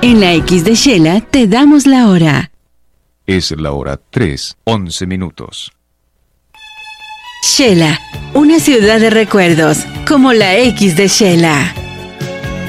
En la X de Shela te damos la hora. Es la hora 3:11. Shela, una ciudad de recuerdos, como la X de Shela.